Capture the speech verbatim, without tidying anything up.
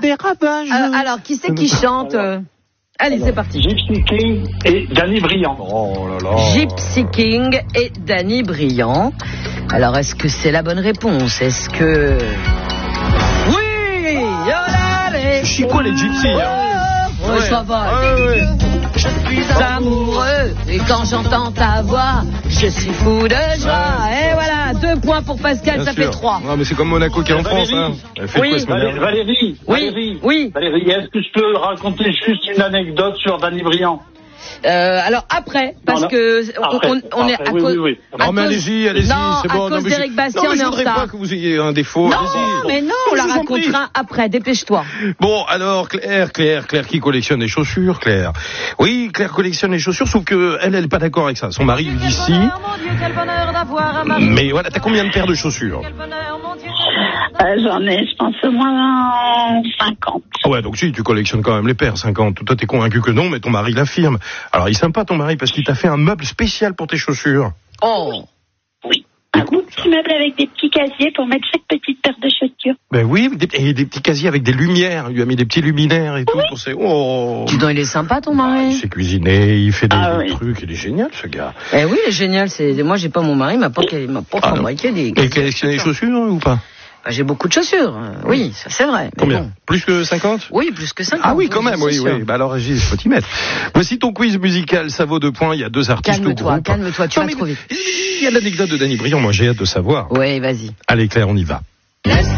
fait ravage. Alors, alors, qui c'est qui chante euh Allez, c'est parti. Gypsy King et Danny Briand. Oh là là. Gypsy King et Danny Briand. Alors, est-ce que c'est la bonne réponse? Est-ce que... Oui, C'est chico les gypsies. Hein. Oh, ouais, ça va. Ouais, ouais. Je suis amoureux et quand j'entends ta voix, je suis fou de joie. Et voilà, deux points pour Pascal, Bien ça sûr. fait trois. Non, mais c'est comme Monaco qui est en France. Hein. Elle fait Oui. quoi, ce Valérie, modèle Valérie, Valérie, Oui. Valérie, est-ce que je peux raconter juste une anecdote sur Danny Briand? Euh, alors après, parce Non, non. que on, Après, on, on est après, à oui, cause. oui, oui. à Non, mais cause- allez-y, allez-y, Non, c'est à bon. cause mais d'Éric je- Bastien, non, mais on je est en voudrais retard. pas que vous ayez un défaut. Non, allez-y. mais non, on Je la vous en prie. racontera après. Dépêche-toi. Bon, alors, Claire, Claire, Claire qui collectionne les chaussures, Claire. Oui, Claire collectionne les chaussures, sauf que elle, elle est pas d'accord avec ça. Son mari lui dit si. Mais voilà, t'as combien de paires de chaussures? Euh, J'en ai, je pense, au moins cinquante. Ah ouais, donc si, tu collectionnes quand même les paires, cinquante. Toi, t'es convaincu que non, mais ton mari l'affirme. Alors, il est sympa, ton mari, parce qu'il t'a fait un meuble spécial pour tes chaussures. Oh. Oui. Un petit meuble avec des petits casiers pour mettre chaque petite paire de chaussures. Ben oui, des, et des petits casiers avec des lumières. Il lui a mis des petits luminaires et tout pour ses... Oh. Dis donc, il est sympa ton Ah, il mari. sait cuisiner, il fait des, Ah des oui. trucs, il est génial, ce gars. Eh oui, il est génial. C'est moi, j'ai pas mon mari, il m'a pas, il m'a pas Ah, non. fabriqué des. Et collectionner les chaussures, hein, ou pas? Bah, j'ai beaucoup de chaussures. euh, Oui, ça c'est vrai. mais Combien? bon. Plus que cinquante? Oui, plus que cinquante. Ah oui, quand même, oui, c'est oui. sûr. Bah alors, Régis, il faut t'y mettre. Voici ton quiz musical, ça vaut deux points. Il y a deux artistes au Calme-toi, groupe. calme-toi, tu Non, vas mais trop vite. Il y a l'anecdote de Danny Briand, moi j'ai hâte de savoir. Oui, vas-y. Allez Claire, on y va. Laisse